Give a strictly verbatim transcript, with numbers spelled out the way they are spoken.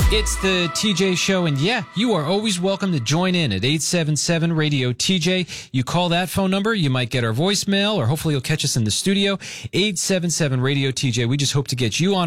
It's the T J Show, and yeah, you are always welcome to join in at eight seven seven radio T J. You call that phone number, you might get our voicemail, or hopefully you'll catch us in the studio, eight seven seven radio T J. We just hope to get you on